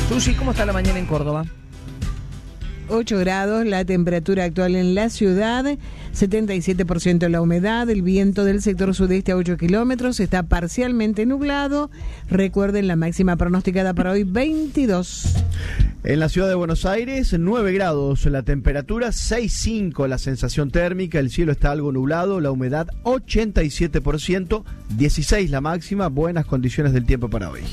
Susi, ¿cómo está la mañana en Córdoba? 8 grados, la temperatura actual en la ciudad, 77% la humedad, el viento del sector sudeste a 8 kilómetros, está parcialmente nublado. Recuerden la máxima pronosticada para hoy, 22. En la ciudad de Buenos Aires, 9 grados la temperatura, 6,5 la sensación térmica, el cielo está algo nublado, la humedad 87%, 16 la máxima, buenas condiciones del tiempo para hoy.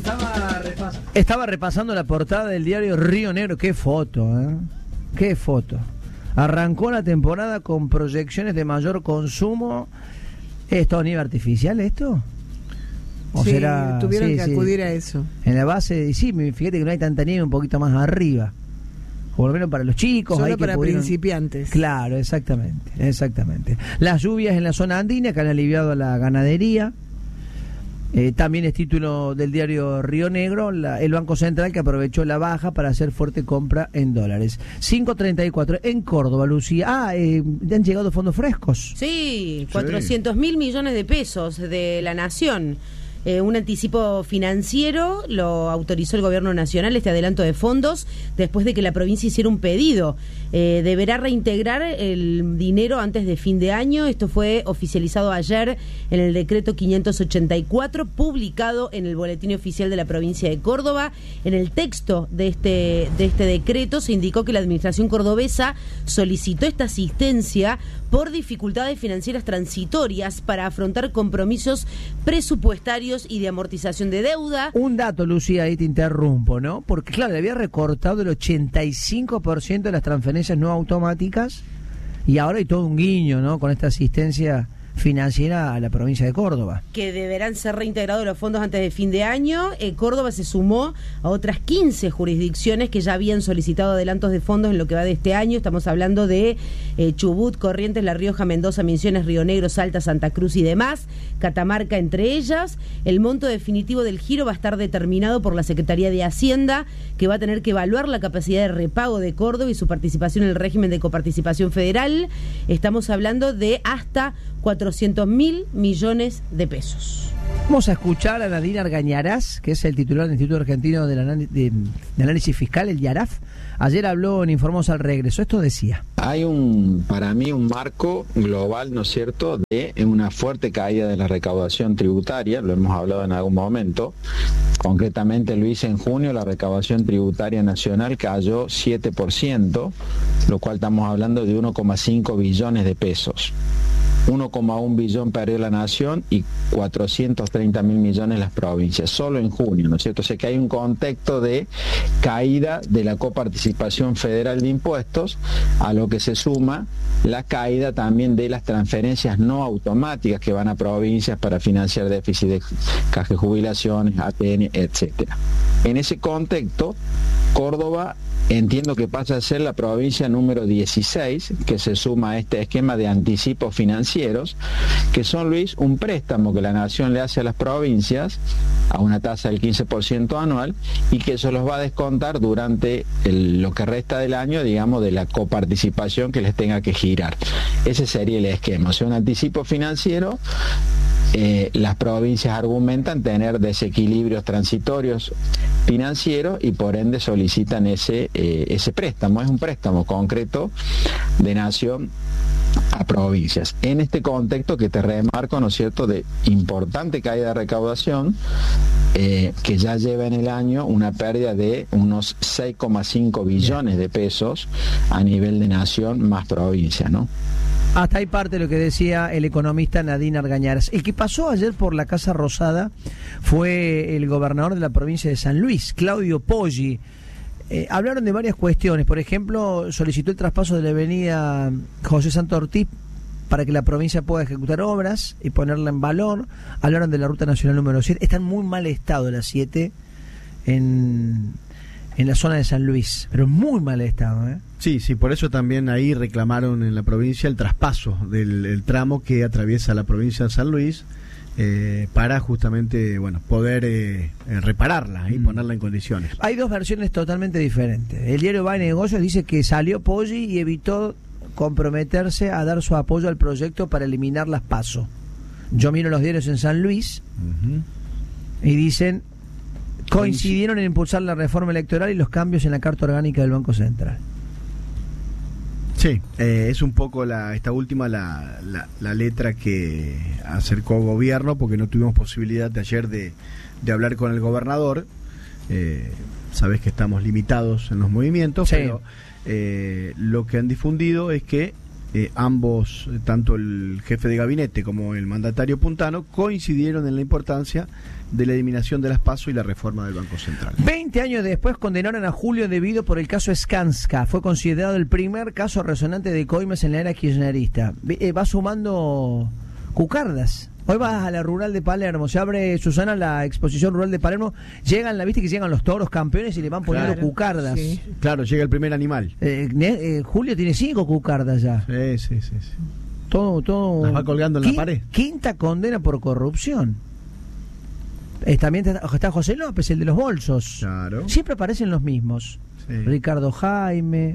Estaba repasando la portada del diario Río Negro. Qué foto, ¿eh? Qué foto. Arrancó la temporada con proyecciones de mayor consumo. ¿Es todo nieve artificial esto? ¿O sí, será, tuvieron sí, que acudir a eso. En la base, sí, fíjate que no hay tanta nieve un poquito más arriba. Por lo menos para los chicos. Solo hay para que pudieron... principiantes. Claro, exactamente. Las lluvias en la zona andina que han aliviado a la ganadería. También es título del diario Río Negro, el Banco Central que aprovechó la baja para hacer fuerte compra en dólares. 5.34 en Córdoba, Lucía. Han llegado fondos frescos. Sí, 400.000 millones de pesos de la Nación. Un anticipo financiero lo autorizó el gobierno nacional, este adelanto de fondos, después de que la provincia hiciera un pedido. Deberá reintegrar el dinero antes de fin de año. Esto fue oficializado ayer en el decreto 584, publicado en el Boletín Oficial de la provincia de Córdoba. En el texto de este decreto se indicó que la administración cordobesa solicitó esta asistencia por dificultades financieras transitorias para afrontar compromisos presupuestarios y de amortización de deuda. Un dato, Lucía, ahí te interrumpo, ¿no? Porque claro, le había recortado el 85% de las transferencias no automáticas y ahora hay todo un guiño, ¿no? Con esta asistencia financiera a la provincia de Córdoba. Que deberán ser reintegrados los fondos antes de fin de año. Córdoba se sumó a otras 15 jurisdicciones que ya habían solicitado adelantos de fondos en lo que va de este año. Estamos hablando de Chubut, Corrientes, La Rioja, Mendoza, Misiones, Río Negro, Salta, Santa Cruz y demás. Catamarca entre ellas. El monto definitivo del giro va a estar determinado por la Secretaría de Hacienda, que va a tener que evaluar la capacidad de repago de Córdoba y su participación en el régimen de coparticipación federal. Estamos hablando de hasta 400.000 millones de pesos. Vamos a escuchar a Nadine Argañarás, que es el titular del Instituto Argentino de Análisis Fiscal, el IARAF. Ayer habló en Informamos al Regreso. Esto decía: hay para mí un marco global, ¿no es cierto?, de una fuerte caída de la recaudación tributaria, lo hemos hablado en algún momento. Concretamente, Luis, en junio la recaudación tributaria nacional cayó 7%, lo cual estamos hablando de 1,5 billones de pesos. 1,1 billón perdió la nación y 430.000 millones las provincias, solo en junio, ¿no es cierto? O sea que hay un contexto de caída de la coparticipación federal de impuestos, a lo que se suma la caída también de las transferencias no automáticas que van a provincias para financiar déficit de caja de jubilaciones, ATN, etcétera. En ese contexto, Córdoba entiendo que pasa a ser la provincia número 16 que se suma a este esquema de anticipos financieros, que son, Luis, un préstamo que la Nación le hace a las provincias a una tasa del 15% anual y que eso los va a descontar durante lo que resta del año, digamos, de la coparticipación que les tenga que girar. Ese sería el esquema, o sea, un anticipo financiero. Las provincias argumentan tener desequilibrios transitorios financieros y por ende solicitan ese préstamo. Es un préstamo concreto de Nación a provincias. En este contexto que te remarco, ¿no es cierto?, de importante caída de recaudación, que ya lleva en el año una pérdida de unos 6,5 billones de pesos a nivel de Nación más provincias, ¿no? Hasta ahí parte de lo que decía el economista Nadine Argañarás. El que pasó ayer por la Casa Rosada fue el gobernador de la provincia de San Luis, Claudio Poggi. Hablaron de varias cuestiones. Por ejemplo, solicitó el traspaso de la avenida José Santo Ortiz para que la provincia pueda ejecutar obras y ponerla en valor. Hablaron de la ruta nacional número 7. Está en muy mal estado la 7 en la zona de San Luis, pero muy mal estado, ¿eh? Sí, por eso también ahí reclamaron en la provincia el traspaso del tramo que atraviesa la provincia de San Luis, para justamente, poder repararla y ponerla en condiciones. Hay dos versiones totalmente diferentes. El diario Va de Negocios dice que salió Poggi y evitó comprometerse a dar su apoyo al proyecto para eliminar las PASO. Yo miro los diarios en San Luis y dicen Coincidieron en impulsar la reforma electoral y los cambios en la Carta Orgánica del Banco Central. Sí, es un poco esta última la letra que acercó al gobierno, porque no tuvimos posibilidad de ayer de hablar con el gobernador. Sabés que estamos limitados en los movimientos, sí. Pero lo que han difundido es que ambos, tanto el jefe de gabinete como el mandatario puntano, coincidieron en la importancia de la eliminación de las PASO y la reforma del Banco Central. 20 años después condenaron a Julio Devido por el caso Skanska. Fue considerado el primer caso resonante de coimas en la era kirchnerista. Va sumando cucardas. Hoy vas a la rural de Palermo, se abre, Susana, la exposición rural de Palermo, viste que llegan los toros campeones y le van poniendo cucardas. Sí. Claro, llega el primer animal. Julio tiene 5 cucardas ya. Sí. Todo. Las va colgando en la pared. Quinta condena por corrupción. También está José López, el de los bolsos. Claro. Siempre aparecen los mismos. Sí. Ricardo Jaime.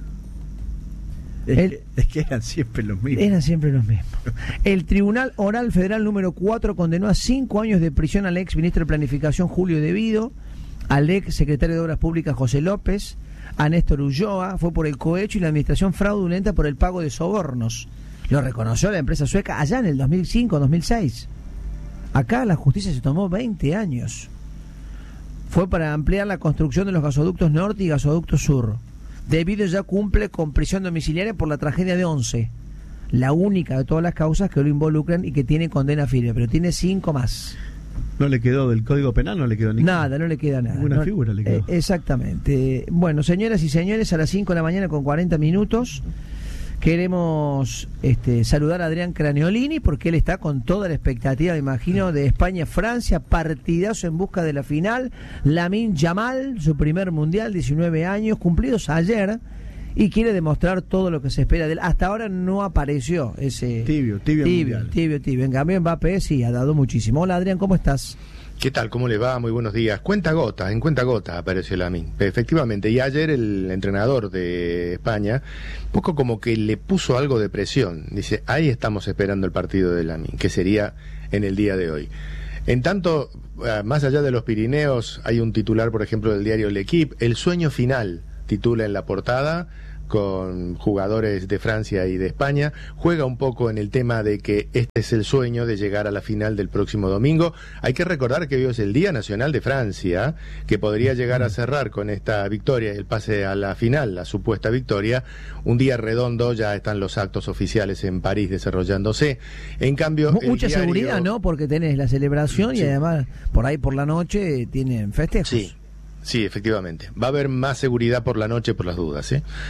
Es que eran siempre los mismos. El Tribunal Oral Federal número 4 condenó a 5 años de prisión al ex ministro de Planificación Julio Devido, al ex secretario de Obras Públicas José López, a Néstor Ulloa. Fue por el cohecho y la administración fraudulenta por el pago de sobornos. Lo reconoció la empresa sueca allá en el 2005-2006. Acá la justicia se tomó 20 años. Fue para ampliar la construcción de los gasoductos norte y gasoducto sur. Devido ya cumple con prisión domiciliaria por la tragedia de Once, la única de todas las causas que lo involucran y que tiene condena firme, pero tiene 5 más. ¿No le quedó del Código Penal? No le quedó nada, no le queda nada. Ninguna figura le quedó. Exactamente. Bueno, señoras y señores, a las 5 de la mañana con 40 minutos queremos saludar a Adrián Craniolini, porque él está con toda la expectativa, me imagino, de España-Francia, partidazo en busca de la final. Lamine Yamal, su primer mundial, 19 años, cumplidos ayer, y quiere demostrar todo lo que se espera de él. Hasta ahora no apareció ese tibio. En cambio, Mbappé sí ha dado muchísimo. Hola, Adrián, ¿cómo estás? ¿Qué tal? ¿Cómo le va? Muy buenos días. En cuenta gota apareció Lamine. Efectivamente, y ayer el entrenador de España, poco como que le puso algo de presión. Dice, ahí estamos esperando el partido de Lamine, que sería en el día de hoy. En tanto, más allá de los Pirineos, hay un titular, por ejemplo, del diario L'Equipe, El sueño final, titula en la portada, con jugadores de Francia y de España. Juega un poco en el tema de que este es el sueño de llegar a la final del próximo domingo. Hay que recordar que hoy es el Día Nacional de Francia, que podría llegar a cerrar con esta victoria, el pase a la final, la supuesta victoria. Un día redondo, ya están los actos oficiales en París desarrollándose. En cambio, mucha seguridad, ¿no? Porque tenés la celebración, sí. Y además por ahí por la noche tienen festejos. Sí, efectivamente. Va a haber más seguridad por la noche por las dudas.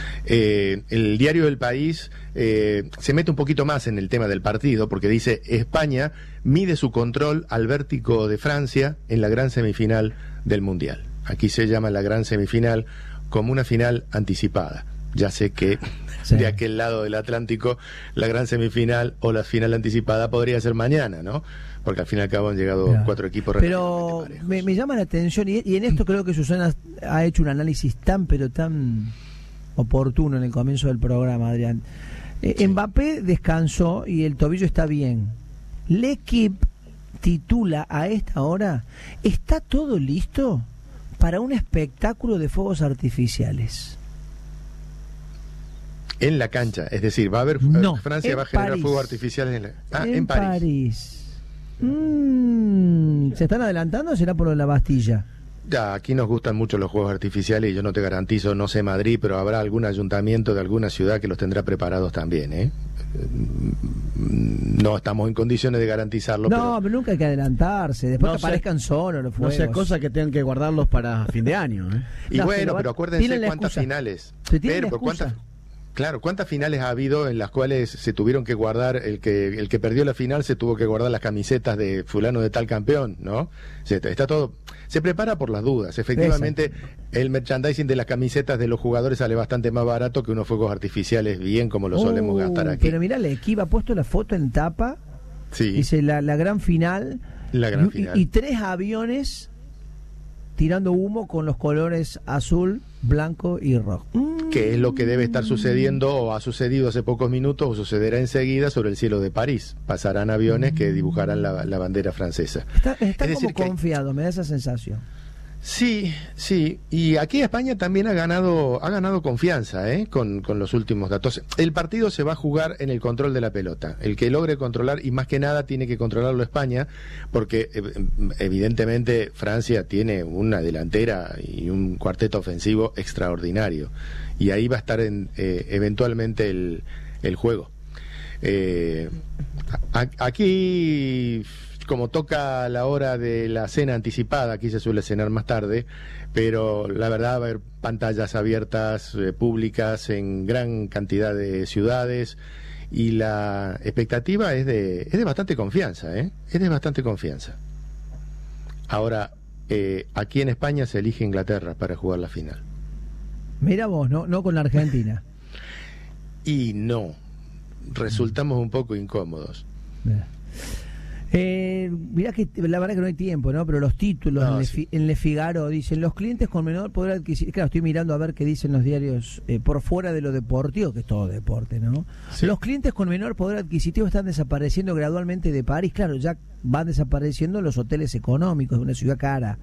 El diario El País se mete un poquito más en el tema del partido, porque dice, España mide su control al vértigo de Francia en la gran semifinal del Mundial. Aquí se llama la gran semifinal como una final anticipada. Ya sé que de aquel lado del Atlántico la gran semifinal o la final anticipada podría ser mañana, ¿no? Porque al fin y al cabo han llegado 4 equipos. Pero me llama la atención, y en esto creo que Susana ha hecho un análisis tan oportuno en el comienzo del programa, Adrián. Mbappé descansó y el tobillo está bien. L'Equipe titula a esta hora, ¿está todo listo para un espectáculo de fuegos artificiales? En la cancha, es decir, va a haber... Francia va a generar fuegos artificiales en París. ¿Se están adelantando o será por lo de la Bastilla? Ya, aquí nos gustan mucho los juegos artificiales y yo no te garantizo, no sé Madrid, pero habrá algún ayuntamiento de alguna ciudad que los tendrá preparados también, No estamos en condiciones de garantizarlo. No, pero nunca hay que adelantarse, después que aparezcan solos los fuegos. No sea cosa que tengan que guardarlos para fin de año, Y bueno, pero acuérdense cuántas finales. ¿Cuántas finales ha habido en las cuales se tuvieron que guardar, el que perdió la final se tuvo que guardar las camisetas de fulano de tal campeón, ¿no? Está todo, se prepara por las dudas. Efectivamente, el merchandising de las camisetas de los jugadores sale bastante más barato que unos fuegos artificiales bien como lo solemos gastar aquí. Pero mirá, L'Equipe ha puesto la foto en tapa, dice la gran final, y 3 aviones tirando humo con los colores azul, blanco y rojo. Que es lo que debe estar sucediendo, o ha sucedido hace pocos minutos, o sucederá enseguida sobre el cielo de París. Pasarán aviones que dibujarán la bandera francesa. Está como confiado, me da esa sensación. Sí, sí, y aquí España también ha ganado confianza, con los últimos datos. El partido se va a jugar en el control de la pelota. El que logre controlar, y más que nada tiene que controlarlo España, porque evidentemente Francia tiene una delantera y un cuarteto ofensivo extraordinario, y ahí va a estar eventualmente el juego. Aquí, como toca la hora de la cena anticipada, aquí se suele cenar más tarde, pero la verdad va a haber pantallas abiertas públicas en gran cantidad de ciudades, y la expectativa es de bastante confianza, es de bastante confianza. Ahora, aquí en España se elige Inglaterra para jugar la final. Mira vos, no con la Argentina. Y no, resultamos un poco incómodos. Mirá que la verdad que no hay tiempo, ¿no? Pero los títulos en Le Figaro dicen: los clientes con menor poder adquisitivo. Claro, estoy mirando a ver qué dicen los diarios por fuera de lo deportivo, que es todo deporte, ¿no? Sí. Los clientes con menor poder adquisitivo están desapareciendo gradualmente de París. Claro, ya van desapareciendo los hoteles económicos de una ciudad cara.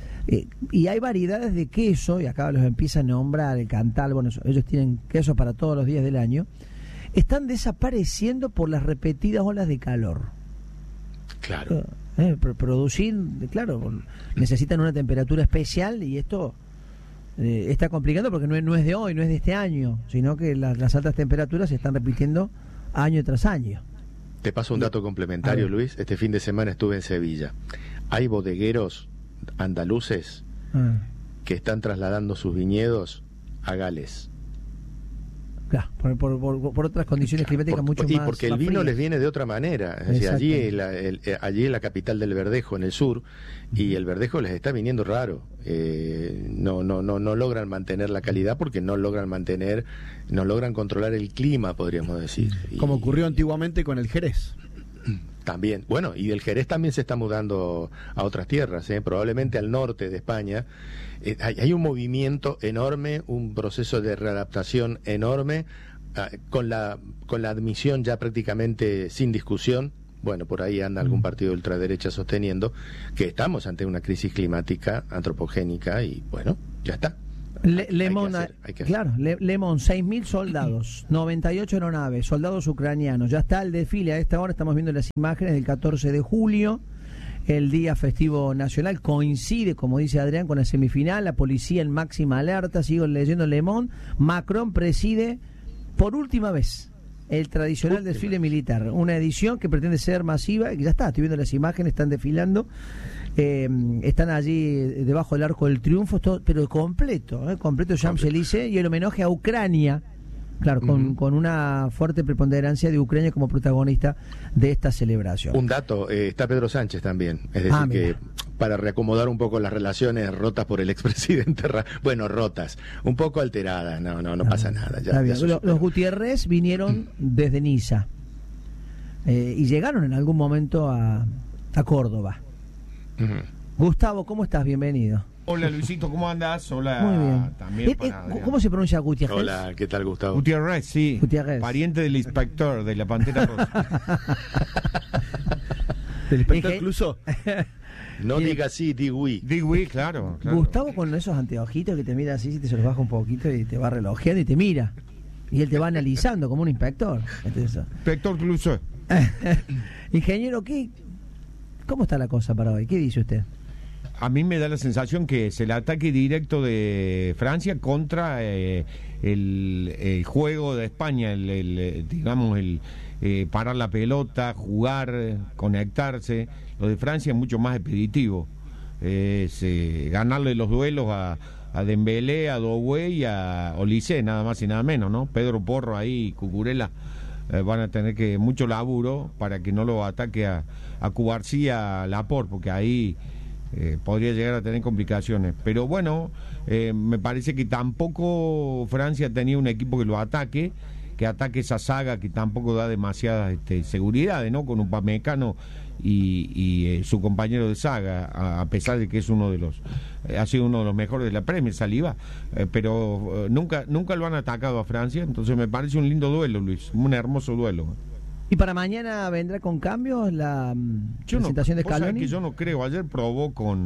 Y hay variedades de queso, y acá los empieza a nombrar, el Cantal, bueno, ellos tienen queso para todos los días del año. Están desapareciendo por las repetidas olas de calor. Claro. Producir, claro, necesitan una temperatura especial, y esto está complicando porque no es de hoy, no es de este año, sino que las altas temperaturas se están repitiendo año tras año. Te paso un dato complementario, Luis. Este fin de semana estuve en Sevilla. Hay bodegueros andaluces que están trasladando sus viñedos a Gales. Claro, por otras condiciones climáticas mucho más. Y porque el vino frías. les viene de otra manera. Es decir, allí es la capital del verdejo, en el sur, y el verdejo les está viniendo raro. No logran mantener la calidad porque no logran controlar el clima, podríamos decir. Como ocurrió antiguamente con el Jerez. También, bueno, y el Jerez también se está mudando a otras tierras, probablemente al norte de España. Hay un movimiento enorme, un proceso de readaptación enorme, con la admisión ya prácticamente sin discusión. Bueno, por ahí anda algún partido de ultraderecha sosteniendo que estamos ante una crisis climática antropogénica, y bueno, ya está. Lemon, claro, Lemon, 6.000 soldados, 98 aeronaves, soldados ucranianos. Ya está el desfile a esta hora, estamos viendo las imágenes del 14 de julio, el día festivo nacional. Coincide, como dice Adrián, con la semifinal, la policía en máxima alerta. Sigo leyendo Lemon. Macron preside por última vez el tradicional desfile militar, una edición que pretende ser masiva, y ya está, estoy viendo las imágenes, están desfilando. Están allí debajo del Arco del Triunfo, todo, pero completo Champs-Élysées, y el homenaje a Ucrania, claro, con una fuerte preponderancia de Ucrania como protagonista de esta celebración. Un dato, está Pedro Sánchez también, es decir, que para reacomodar un poco las relaciones rotas por el expresidente, rotas, un poco alteradas, no pasa nada. Ya los Gutiérrez vinieron desde Niza y llegaron en algún momento a Córdoba. Gustavo, ¿cómo estás? Bienvenido. Hola Luisito, ¿cómo andás? Hola. Muy bien. También ¿Cómo se pronuncia Gutiérrez? Hola, ¿qué tal, Gustavo? Gutiérrez, sí. Gutiérrez. Pariente del inspector de la Pantera Rosa. ¿Del inspector Clouseau? No diga así, digui. Digui, claro. Gustavo con esos anteojitos que te mira así, si te se los baja un poquito y te va relojeando y te mira. Y él te va analizando como un inspector. Inspector Clouseau. Ingeniero, ¿cómo está la cosa para hoy? ¿Qué dice usted? A mí me da la sensación que es el ataque directo de Francia contra el juego de España, digamos, parar la pelota, jugar, conectarse. Lo de Francia es mucho más expeditivo. Ganarle los duelos a Dembélé, a Doué y a Olise, nada más y nada menos, ¿no? Pedro Porro ahí, Cucurella, van a tener mucho laburo para que no lo ataque a Cubarsí, a Laporte, porque ahí podría llegar a tener complicaciones. Pero bueno, me parece que tampoco Francia tenía un equipo que lo ataque esa saga que tampoco da demasiadas seguridades, ¿no? Con Upamecano y su compañero de saga, a pesar de que es ha sido uno de los mejores de la Premier, Saliba, pero nunca lo han atacado a Francia. Entonces me parece un lindo duelo, Luis, un hermoso duelo. ¿Y para mañana vendrá con cambios la presentación de Scaloni? Que yo no creo. Ayer probó con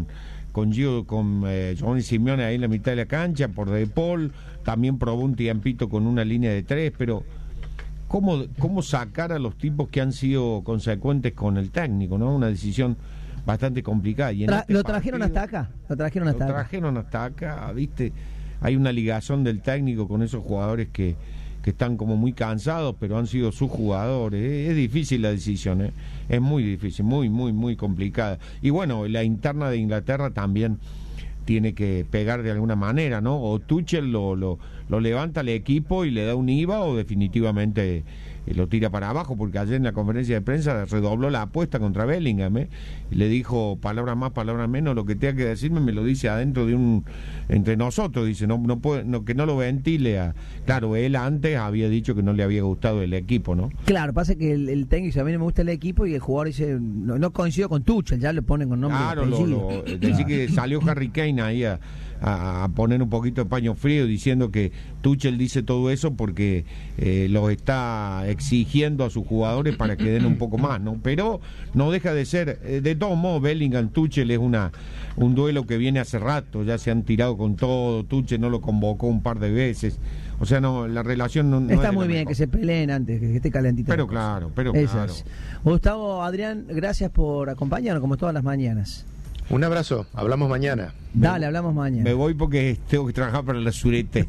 con Giovanni Simeone ahí en la mitad de la cancha, por De Paul, también probó un tiempito con una línea de 3, pero ¿cómo sacar a los tipos que han sido consecuentes con el técnico, ¿no? Una decisión bastante complicada. Y ¿Lo trajeron hasta acá? Lo trajeron hasta acá, ¿viste? Hay una ligación del técnico con esos jugadores que están como muy cansados, pero han sido sus jugadores. Es difícil la decisión, ¿eh? Es muy difícil, muy, muy, muy complicada. Y bueno, la interna de Inglaterra también tiene que pegar de alguna manera, ¿no? O Tuchel lo levanta al equipo y le da un IVA, o definitivamente lo tira para abajo, porque ayer en la conferencia de prensa redobló la apuesta contra Bellingham, y le dijo palabras más, palabras menos, lo que tenga que decirme me lo dice adentro entre nosotros, dice, no puede, que no lo ventile claro, él antes había dicho que no le había gustado el equipo, ¿no? Claro, pasa que el técnico dice, a mí no me gusta el equipo, y el jugador dice, no coincido con Tuchel, ya le ponen con nombre. Claro, decir que salió Harry Kane ahí a poner un poquito de paño frío, diciendo que Tuchel dice todo eso porque los está exigiendo a sus jugadores para que den un poco más, ¿no? Pero no deja de ser, de todos modos, Bellingham-Tuchel es un duelo que viene hace rato, ya se han tirado con todo, Tuchel no lo convocó un par de veces, o sea, no, la relación no está es muy bien mejor. Que se peleen antes, que esté calentito. Pero claro. Gustavo, Adrián, gracias por acompañarnos como todas las mañanas. Un abrazo, hablamos mañana. Dale, hablamos mañana. Me voy porque tengo que trabajar para la Surete.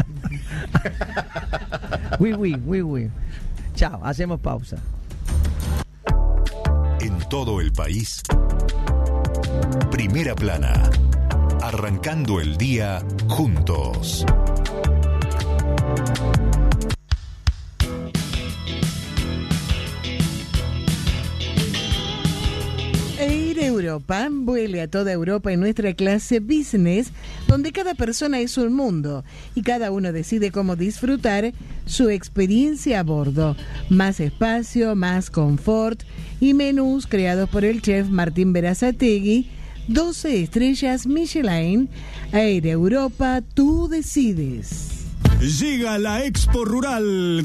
Oui. Chao, hacemos pausa. En todo el país, Primera Plana, arrancando el día juntos. Europa vuele a toda Europa en nuestra clase business, donde cada persona es un mundo y cada uno decide cómo disfrutar su experiencia a bordo. Más espacio, más confort y menús creados por el chef Martín Berazategui. 12 estrellas Michelin. Air Europa, tú decides. Llega la Expo Rural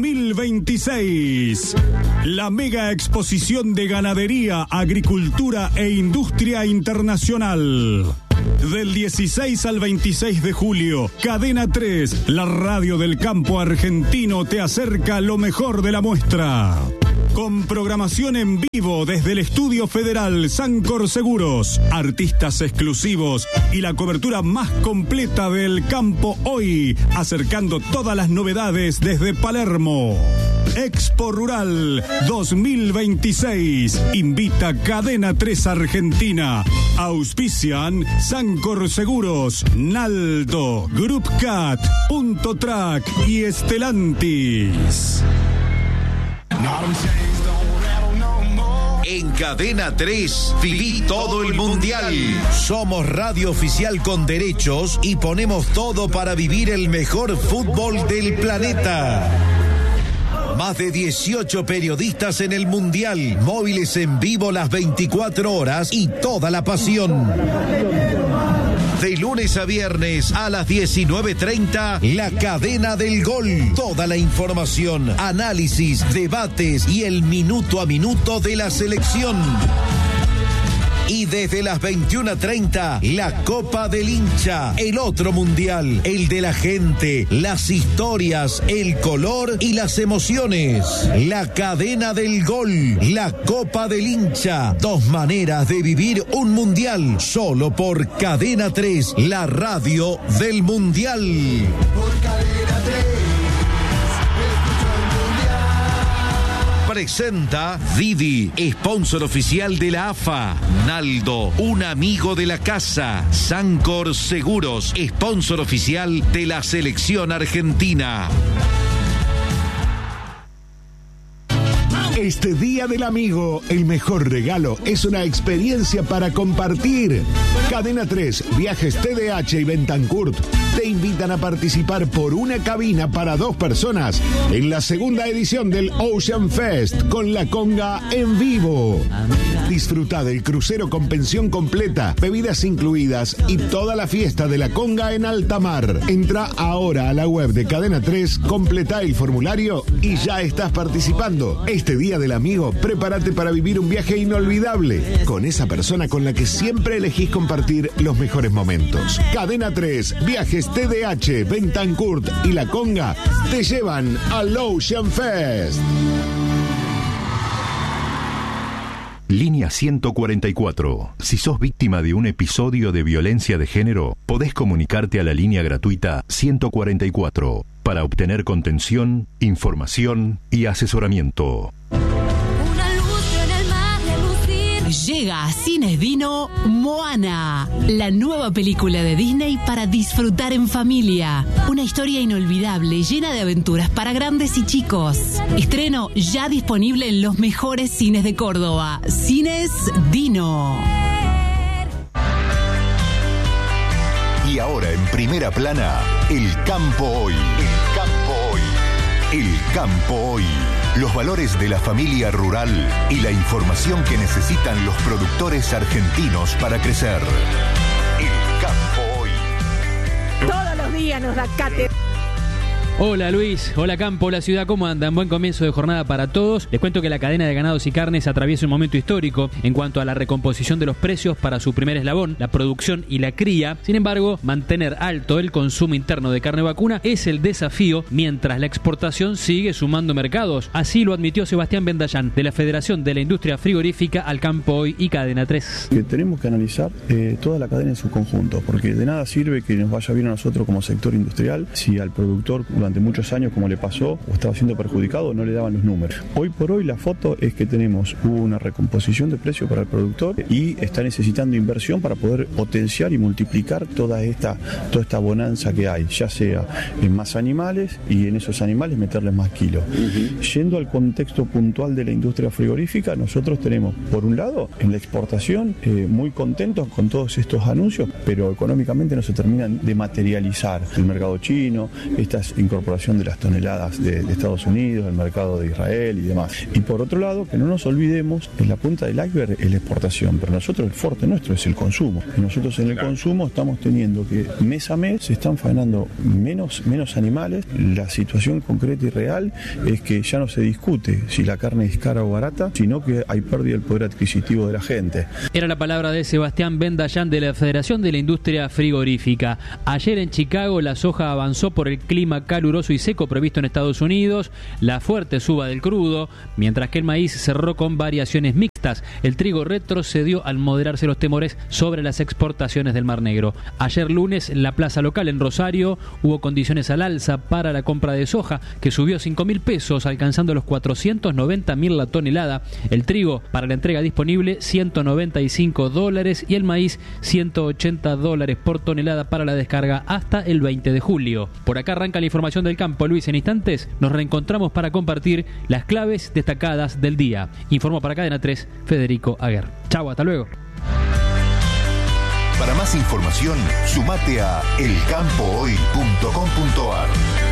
2026, la mega exposición de ganadería, agricultura e industria internacional. Del 16 al 26 de julio, Cadena 3, la radio del campo argentino, te acerca lo mejor de la muestra. Con programación en vivo desde el Estudio Federal Sancor Seguros, artistas exclusivos y la cobertura más completa del campo hoy, acercando todas las novedades desde Palermo. Expo Rural 2026. Invita Cadena 3 Argentina. Auspician Sancor Seguros, Naldo, Group Cat, Punto Track y Estelantis. En Cadena 3, viví todo el mundial. Somos radio oficial con derechos y ponemos todo para vivir el mejor fútbol del planeta. Más de 18 periodistas en el mundial, móviles en vivo las 24 horas y toda la pasión. De lunes a viernes a las 19:30, La Cadena del Gol. Toda la información, análisis, debates y el minuto a minuto de la selección. Y desde las 21:30, la Copa del Hincha, el otro mundial, el de la gente, las historias, el color y las emociones. La Cadena del Gol, la Copa del Hincha, 2 maneras de vivir un mundial, solo por Cadena 3, la radio del mundial. Por Cadena 3. Presenta Didi, sponsor oficial de la AFA. Naldo, un amigo de la casa. Sancor Seguros, sponsor oficial de la selección argentina. Este Día del Amigo, el mejor regalo es una experiencia para compartir. Cadena 3, Viajes TDH y Bentancurt te invitan a participar por una cabina para 2 personas en la segunda edición del Ocean Fest con la conga en vivo. Disfruta del crucero con pensión completa, bebidas incluidas y toda la fiesta de la conga en alta mar. Entra ahora a la web de Cadena 3, completa el formulario y ya estás participando. Este Día compañía del amigo, prepárate para vivir un viaje inolvidable con esa persona con la que siempre elegís compartir los mejores momentos. Cadena 3, Viajes TDH, Bentancurt y La Conga te llevan al Ocean Fest. Línea 144. Si sos víctima de un episodio de violencia de género, podés comunicarte a la línea gratuita 144 para obtener contención, información y asesoramiento. Llega a Cines Dino Moana, la nueva película de Disney para disfrutar en familia. Una historia inolvidable, llena de aventuras para grandes y chicos. Estreno ya disponible en los mejores cines de Córdoba. Cines Dino. Y ahora en primera plana, El Campo Hoy. El Campo Hoy. El Campo Hoy. Los valores de la familia rural y la información que necesitan los productores argentinos para crecer. El Campo Hoy. Todos los días nos da cátedra. Hola Luis, hola Campo, hola ciudad, ¿cómo andan? Buen comienzo de jornada para todos. Les cuento que la cadena de ganados y carnes atraviesa un momento histórico en cuanto a la recomposición de los precios para su primer eslabón, la producción y la cría. Sin embargo, mantener alto el consumo interno de carne vacuna es el desafío, mientras la exportación sigue sumando mercados. Así lo admitió Sebastián Bendayán, de la Federación de la Industria Frigorífica, al Campo Hoy y Cadena 3. Que tenemos que analizar toda la cadena en su conjunto, porque de nada sirve que nos vaya bien a nosotros como sector industrial si al productor durante muchos años, como le pasó, o estaba siendo perjudicado, no le daban los números. Hoy por hoy la foto es que tenemos una recomposición de precio para el productor y está necesitando inversión para poder potenciar y multiplicar toda esta bonanza que hay, ya sea en más animales y en esos animales meterles más kilos. Yendo al contexto puntual de la industria frigorífica, nosotros tenemos, por un lado, en la exportación, muy contentos con todos estos anuncios, pero económicamente no se terminan de materializar. El mercado chino, estas incorporación de las toneladas de Estados Unidos, el mercado de Israel y demás. Y por otro lado, que no nos olvidemos, en la punta del iceberg es la exportación, pero nosotros, el fuerte nuestro es el consumo. Y nosotros en el consumo estamos teniendo que mes a mes se están faenando menos animales. La situación concreta y real es que ya no se discute si la carne es cara o barata, sino que hay pérdida del poder adquisitivo de la gente. Era la palabra de Sebastián Bendayán, de la Federación de la Industria Frigorífica. Ayer en Chicago la soja avanzó por el clima caluroso y seco previsto en Estados Unidos, la fuerte suba del crudo, mientras que el maíz cerró con variaciones mixtas. El trigo retrocedió al moderarse los temores sobre las exportaciones del Mar Negro. Ayer lunes, en la plaza local en Rosario, hubo condiciones al alza para la compra de soja, que subió 5.000 pesos, alcanzando los 490.000 la tonelada. El trigo, para la entrega disponible, $195, y el maíz, $180 por tonelada para la descarga hasta el 20 de julio. Por acá arranca la información del campo, Luis. En instantes nos reencontramos para compartir las claves destacadas del día. Informó para Cadena 3 Federico Aguer. Chau, hasta luego. Para más información, sumate a elcampohoy.com.ar.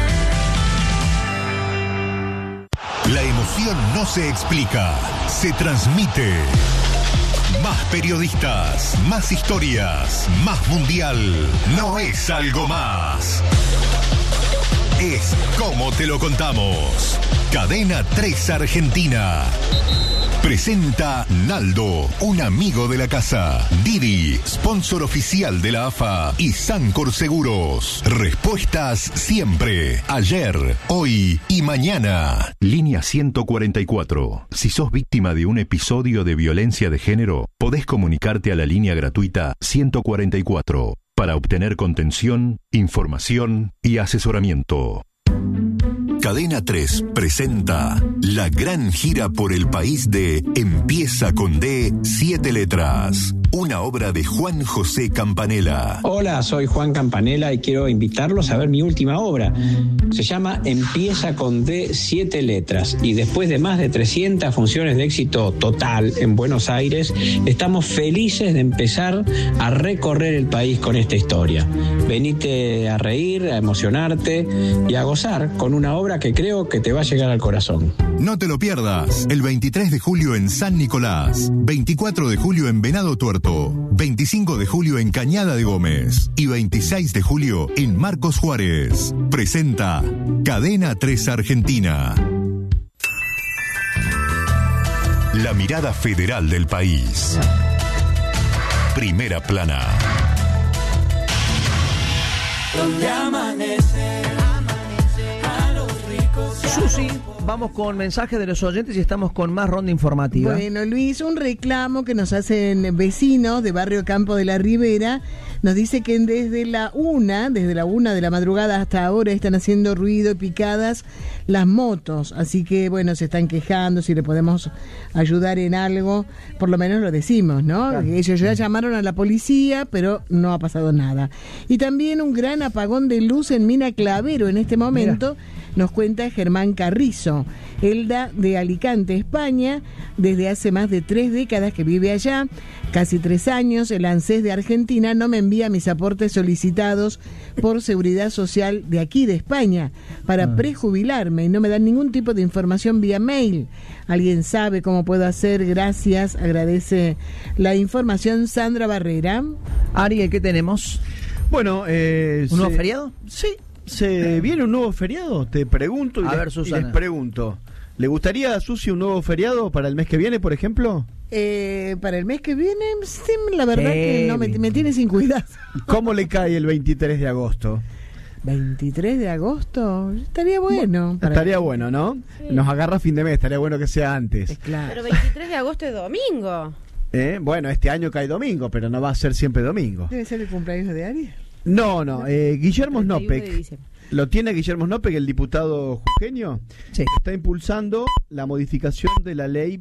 La emoción no se explica, se transmite. Más periodistas, más historias, más mundial. No es algo más. Es como te lo contamos. Cadena 3 Argentina. Presenta Naldo, un amigo de la casa. Didi, sponsor oficial de la AFA. Y Sancor Seguros. Respuestas siempre. Ayer, hoy y mañana. Línea 144. Si sos víctima de un episodio de violencia de género, podés comunicarte a la línea gratuita 144 para obtener contención, información y asesoramiento. Cadena 3 presenta la gran gira por el país de Empieza con D, 7 letras. Una obra de Juan José Campanella. Hola, soy Juan Campanella y quiero invitarlos a ver mi última obra. Se llama Empieza con D, 7 letras. Y después de más de 300 funciones de éxito total en Buenos Aires, estamos felices de empezar a recorrer el país con esta historia. Venite a reír, a emocionarte y a gozar con una obra que creo que te va a llegar al corazón. No te lo pierdas. El 23 de julio en San Nicolás, 24 de julio en Venado Tuerto, 25 de julio en Cañada de Gómez y 26 de julio en Marcos Juárez. Presenta Cadena 3 Argentina. La mirada federal del país. Primera Plana. Donde amanece a los ricos. Susi, vamos con mensajes de los oyentes y estamos con más ronda informativa. Bueno, Luis, un reclamo que nos hacen vecinos de Barrio Campo de la Ribera. Nos dice que desde la 1 de la madrugada hasta ahora están haciendo ruido y picadas las motos. Así que, bueno, se están quejando, si le podemos ayudar en algo, por lo menos lo decimos, ¿no? Claro. Ellos ya llamaron a la policía, pero no ha pasado nada. Y también un gran apagón de luz en Mina Clavero en este momento. Mira. Nos cuenta Germán Carrizo, Elda de Alicante, España, desde hace más de 3 décadas que vive allá, casi 3 años. El ANSES de Argentina no me envía mis aportes solicitados por Seguridad Social de aquí, de España, para prejubilarme, y no me dan ningún tipo de información vía mail. ¿Alguien sabe cómo puedo hacer? Gracias, agradece la información Sandra Barrera. Ariel, ¿qué tenemos? Bueno, ¿un nuevo feriado? Sí. ¿Se viene un nuevo feriado? Te pregunto y, les pregunto. ¿Le gustaría a Susi un nuevo feriado para el mes que viene, por ejemplo? Para el mes que viene, sí, la verdad que no me tiene sin cuidado. ¿Cómo le cae el 23 de agosto? 23 de agosto, estaría bueno. Estaría bueno, ¿no? Sí. Nos agarra fin de mes, estaría bueno que sea antes. Claro. Pero 23 de agosto es domingo. Bueno, este año cae domingo, pero no va a ser siempre domingo. ¿Debe ser el cumpleaños de Ariel? No, Guillermo Snopek, lo tiene Guillermo Snopek, el diputado jujeño, sí. Está impulsando la modificación de la ley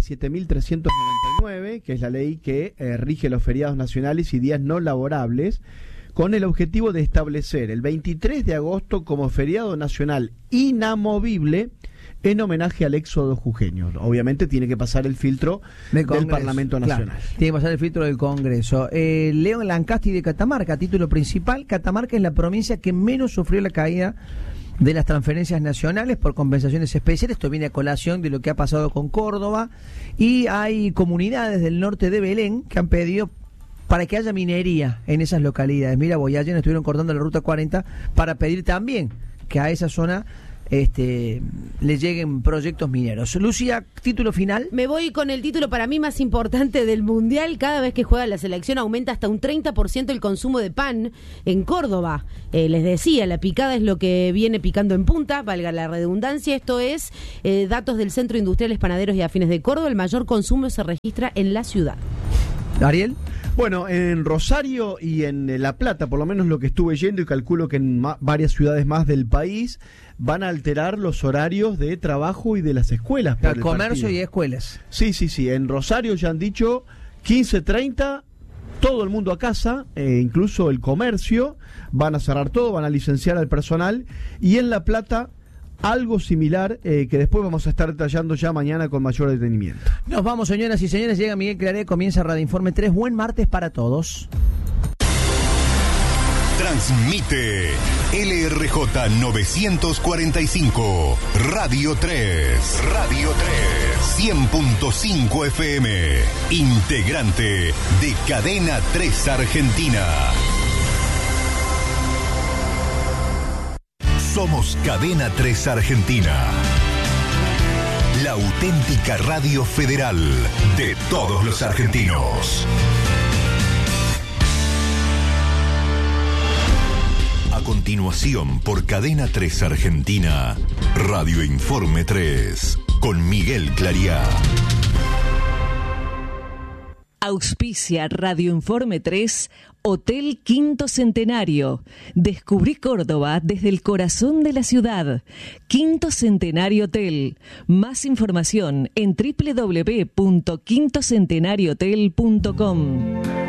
27.399, que es la ley que rige los feriados nacionales y días no laborables, con el objetivo de establecer el 23 de agosto como feriado nacional inamovible en homenaje al éxodo jujeño. Obviamente tiene que pasar el filtro del Parlamento Nacional. Claro, tiene que pasar el filtro del Congreso. León Lancasti de Catamarca, título principal. Catamarca es la provincia que menos sufrió la caída de las transferencias nacionales por compensaciones especiales. Esto viene a colación de lo que ha pasado con Córdoba. Y hay comunidades del norte de Belén que han pedido para que haya minería en esas localidades. Mira, Boyayen estuvieron cortando la ruta 40 para pedir también que a esa zona le lleguen proyectos mineros. Lucía, título final. Me voy con el título para mí más importante del Mundial. Cada vez que juega la selección aumenta hasta un 30% el consumo de pan en Córdoba. Les decía, la picada es lo que viene picando en punta, valga la redundancia. Esto es datos del Centro Industriales Panaderos y Afines de Córdoba. El mayor consumo se registra en la ciudad. Ariel. Bueno, en Rosario y en La Plata, por lo menos lo que estuve yendo, y calculo que en varias ciudades más del país, van a alterar los horarios de trabajo y de las escuelas. Por el comercio y escuelas. Sí. En Rosario ya han dicho 15:30, todo el mundo a casa, incluso el comercio, van a cerrar todo, van a licenciar al personal. Y en La Plata, algo similar, que después vamos a estar detallando ya mañana con mayor detenimiento. Nos vamos, señoras y señores, llega Miguel Claré, comienza Radio Informe 3. Buen martes para todos. Transmite LRJ 945, Radio 3. Radio 3, 100.5 FM, integrante de Cadena 3 Argentina. Somos Cadena 3 Argentina, la auténtica radio federal de todos los argentinos. A continuación, por Cadena 3 Argentina, Radio Informe 3, con Miguel Clariá. Auspicia Radio Informe 3, Hotel Quinto Centenario. Descubrí Córdoba desde el corazón de la ciudad. Quinto Centenario Hotel. Más información en www.quintocentenariohotel.com.